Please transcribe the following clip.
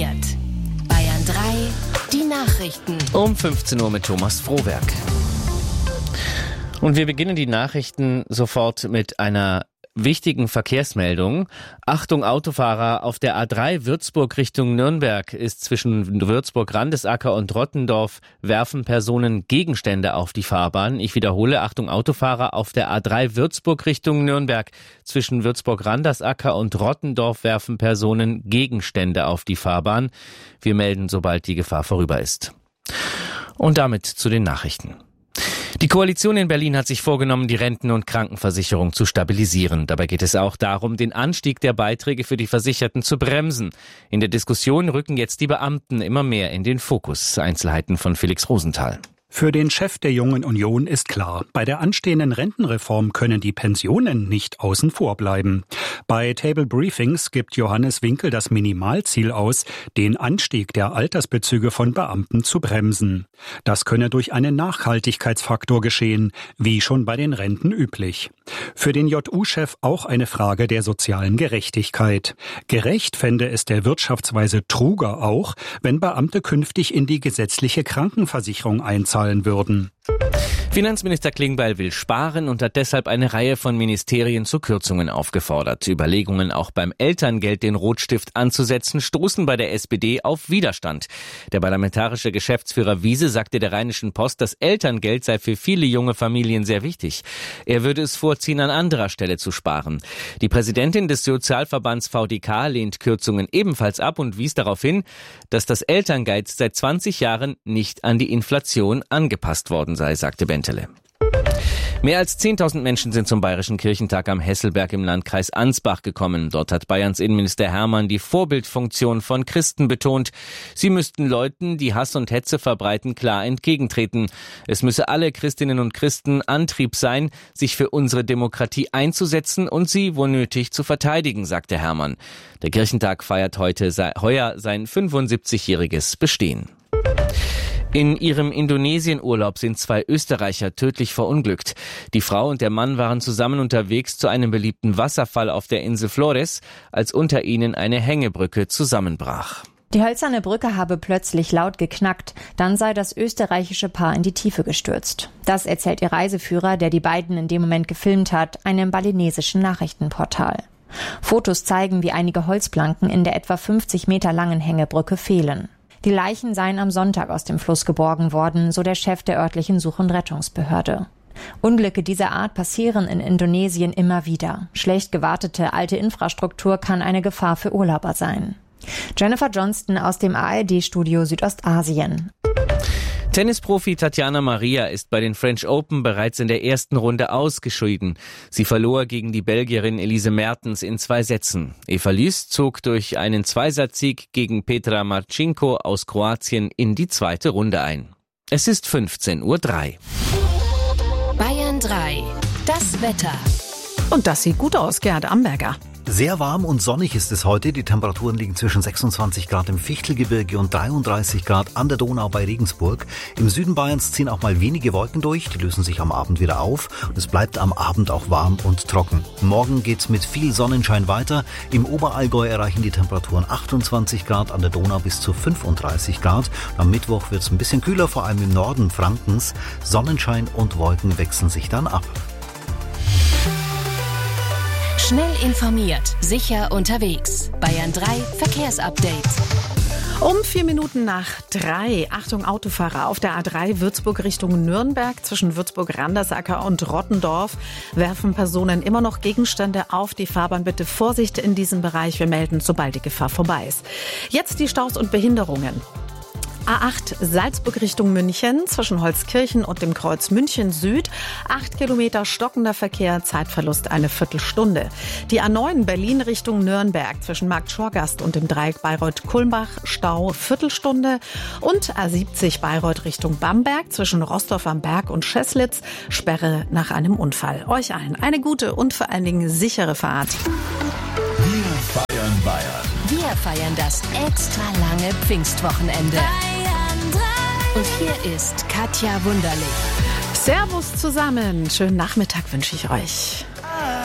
informiert. Bayern 3, die Nachrichten. Um 15 Uhr mit Thomas Frohwerk. Und wir beginnen die Nachrichten sofort mit einer wichtigen Verkehrsmeldung. Achtung Autofahrer, auf der A3 Würzburg Richtung Nürnberg ist zwischen Würzburg-Randesacker und Rottendorf werfen Personen Gegenstände auf die Fahrbahn. Ich wiederhole, Achtung Autofahrer, auf der A3 Würzburg Richtung Nürnberg zwischen Würzburg-Randesacker und Rottendorf werfen Personen Gegenstände auf die Fahrbahn. Wir melden, sobald die Gefahr vorüber ist. Und damit zu den Nachrichten. Die Koalition in Berlin hat sich vorgenommen, die Renten- und Krankenversicherung zu stabilisieren. Dabei geht es auch darum, den Anstieg der Beiträge für die Versicherten zu bremsen. In der Diskussion rücken jetzt die Beamten immer mehr in den Fokus. Einzelheiten von Felix Rosenthal. Für den Chef der Jungen Union ist klar, bei der anstehenden Rentenreform können die Pensionen nicht außen vor bleiben. Bei Table Briefings gibt Johannes Winkel das Minimalziel aus, den Anstieg der Altersbezüge von Beamten zu bremsen. Das könne durch einen Nachhaltigkeitsfaktor geschehen, wie schon bei den Renten üblich. Für den JU-Chef auch eine Frage der sozialen Gerechtigkeit. Gerecht fände es der Wirtschaftsweise Truger auch, wenn Beamte künftig in die gesetzliche Krankenversicherung einzahlen würden. Finanzminister Klingbeil will sparen und hat deshalb eine Reihe von Ministerien zu Kürzungen aufgefordert. Überlegungen, auch beim Elterngeld den Rotstift anzusetzen, stoßen bei der SPD auf Widerstand. Der parlamentarische Geschäftsführer Wiese sagte der Rheinischen Post, das Elterngeld sei für viele junge Familien sehr wichtig. Er würde es vorziehen, an anderer Stelle zu sparen. Die Präsidentin des Sozialverbands VDK lehnt Kürzungen ebenfalls ab und wies darauf hin, dass das Elterngeld seit 20 Jahren nicht an die Inflation angepasst worden sei, sagte Bentele. Mehr als 10.000 Menschen sind zum Bayerischen Kirchentag am Hesselberg im Landkreis Ansbach gekommen. Dort hat Bayerns Innenminister Hermann die Vorbildfunktion von Christen betont. Sie müssten Leuten, die Hass und Hetze verbreiten, klar entgegentreten. Es müsse alle Christinnen und Christen Antrieb sein, sich für unsere Demokratie einzusetzen und sie, wo nötig, zu verteidigen, sagte Hermann. Der Kirchentag feiert heuer sein 75-jähriges Bestehen. In ihrem Indonesienurlaub sind 2 Österreicher tödlich verunglückt. Die Frau und der Mann waren zusammen unterwegs zu einem beliebten Wasserfall auf der Insel Flores, als unter ihnen eine Hängebrücke zusammenbrach. Die hölzerne Brücke habe plötzlich laut geknackt, dann sei das österreichische Paar in die Tiefe gestürzt. Das erzählt ihr Reiseführer, der die beiden in dem Moment gefilmt hat, einem balinesischen Nachrichtenportal. Fotos zeigen, wie einige Holzplanken in der etwa 50 Meter langen Hängebrücke fehlen. Die Leichen seien am Sonntag aus dem Fluss geborgen worden, so der Chef der örtlichen Such- und Rettungsbehörde. Unglücke dieser Art passieren in Indonesien immer wieder. Schlecht gewartete alte Infrastruktur kann eine Gefahr für Urlauber sein. Jennifer Johnston aus dem ARD-Studio Südostasien. Tennisprofi Tatjana Maria ist bei den French Open bereits in der ersten Runde ausgeschieden. Sie verlor gegen die Belgierin Elise Mertens in 2 Sätzen. Eva Lys zog durch einen Zweisatz-Sieg gegen Petra Marcinko aus Kroatien in die 2. Runde ein. Es ist 15:03 Uhr. Bayern 3, das Wetter. Und das sieht gut aus, Gerhard Amberger. Sehr warm und sonnig ist es heute. Die Temperaturen liegen zwischen 26 Grad im Fichtelgebirge und 33 Grad an der Donau bei Regensburg. Im Süden Bayerns ziehen auch mal wenige Wolken durch. Die lösen sich am Abend wieder auf. Und es bleibt am Abend auch warm und trocken. Morgen geht's mit viel Sonnenschein weiter. Im Oberallgäu erreichen die Temperaturen 28 Grad, an der Donau bis zu 35 Grad. Am Mittwoch wird's ein bisschen kühler, vor allem im Norden Frankens. Sonnenschein und Wolken wechseln sich dann ab. Schnell informiert, sicher unterwegs. Bayern 3 Verkehrsupdate. Um 4 Minuten nach 3. Achtung Autofahrer, auf der A3 Würzburg Richtung Nürnberg zwischen Würzburg-Randesacker und Rottendorf werfen Personen immer noch Gegenstände auf die Fahrbahn. Bitte Vorsicht in diesem Bereich. Wir melden, sobald die Gefahr vorbei ist. Jetzt die Staus und Behinderungen. A8 Salzburg Richtung München zwischen Holzkirchen und dem Kreuz München Süd. 8 Kilometer stockender Verkehr, Zeitverlust eine Viertelstunde. Die A9 Berlin Richtung Nürnberg zwischen Markt Schorgast und dem Dreieck Bayreuth-Kulmbach. Stau Viertelstunde. Und A70 Bayreuth Richtung Bamberg zwischen Rostorf am Berg und Scheßlitz. Sperre nach einem Unfall. Euch allen eine gute und vor allen Dingen sichere Fahrt. Wir feiern Bayern. Wir feiern das extra lange Pfingstwochenende. Bayern 3. Und hier ist Katja Wunderlich. Servus zusammen. Schönen Nachmittag wünsche ich euch.